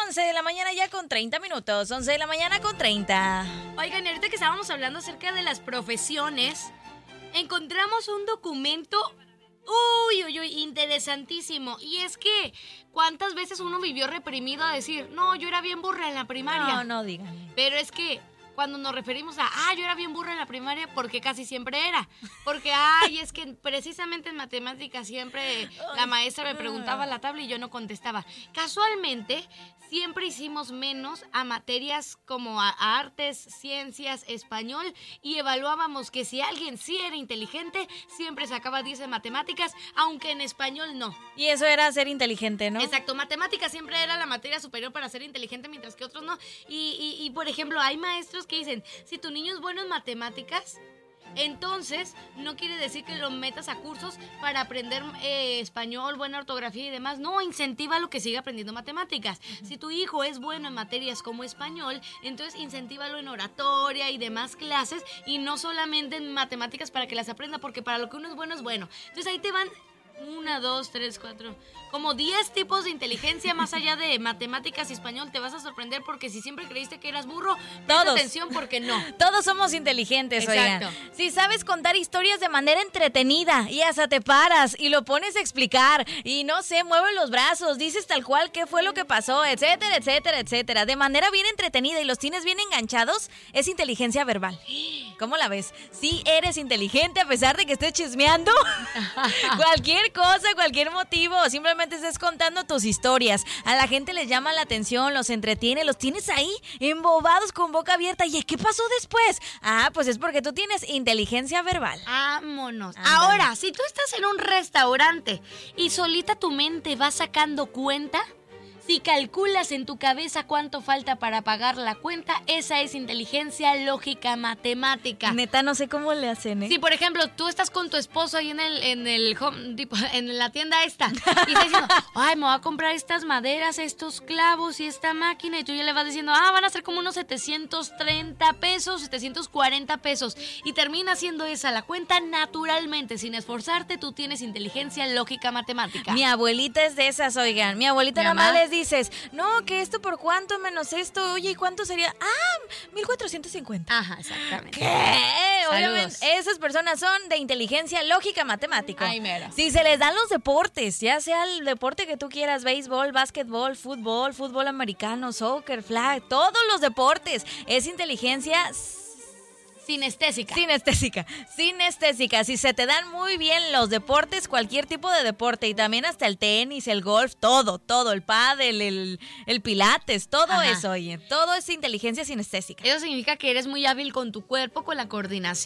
11 de la mañana ya con 30 minutos. 11 de la mañana con 30. Oigan, ahorita que estábamos hablando acerca de las profesiones, encontramos un documento interesantísimo. Y es que, ¿cuántas veces uno vivió reprimido a decir, no, yo era bien burra en la primaria? No digan. Pero es que cuando nos referimos a, yo era bien burra en la primaria, porque casi siempre era. Porque, es que precisamente en matemáticas siempre la maestra me preguntaba la tabla y yo no contestaba. Casualmente, siempre hicimos menos a materias como a artes, ciencias, español, y evaluábamos que si alguien sí era inteligente, siempre sacaba 10 en matemáticas, aunque en español no. Y eso era ser inteligente, ¿no? Exacto, matemáticas siempre era la materia superior para ser inteligente, mientras que otros no. Y por ejemplo, hay maestros que dicen, si tu niño es bueno en matemáticas, entonces no quiere decir que lo metas a cursos para aprender español, buena ortografía y demás. No, incentívalo que siga aprendiendo matemáticas. Si tu hijo es bueno en materias como español, entonces incentívalo en oratoria y demás clases, y no solamente en matemáticas para que las aprenda, porque para lo que uno es bueno es bueno. Entonces ahí te van 1, 2, 3, 4, como 10 tipos de inteligencia más allá de matemáticas y español. Te vas a sorprender, porque si siempre creíste que eras burro, presta atención porque no. Todos somos inteligentes, exacto. Oigan. Si sabes contar historias de manera entretenida y hasta te paras y lo pones a explicar y no sé, mueves los brazos, dices tal cual qué fue lo que pasó, etcétera, etcétera, etcétera, de manera bien entretenida y los tienes bien enganchados, es inteligencia verbal. ¿Cómo la ves? Sí eres inteligente a pesar de que estés chismeando cualquier cosa, cualquier motivo, simplemente estés contando tus historias. A la gente les llama la atención, los entretiene, los tienes ahí embobados con boca abierta. ¿Y qué pasó después? Pues es porque tú tienes inteligencia verbal. Vámonos. Ándale. Ahora, si tú estás en un restaurante y solita tu mente va sacando cuenta, si calculas en tu cabeza cuánto falta para pagar la cuenta, esa es inteligencia lógica matemática. Neta, no sé cómo le hacen, ¿eh? Si, por ejemplo, tú estás con tu esposo ahí en la tienda esta, y estás diciendo, me voy a comprar estas maderas, estos clavos y esta máquina, y tú ya le vas diciendo, van a ser como unos 730 pesos, 740 pesos, y termina siendo esa la cuenta naturalmente, sin esforzarte. Tú tienes inteligencia lógica matemática. Mi abuelita es de esas, oigan. Mi abuelita nada más les dices, no, que esto por cuánto menos esto, oye, ¿y cuánto sería? 1,450. Ajá, exactamente. ¿Qué? Saludos. Obviamente, esas personas son de inteligencia lógica matemática. Ay, mero. Si se les dan los deportes, ya sea el deporte que tú quieras, béisbol, básquetbol, fútbol americano, soccer, flag, todos los deportes, es inteligencia sinestésica. Sinestésica. Si se te dan muy bien los deportes, cualquier tipo de deporte, y también hasta el tenis, el golf, todo, el pádel, el pilates, todo eso, oye, todo es inteligencia sinestésica. Eso significa que eres muy hábil con tu cuerpo, con la coordinación.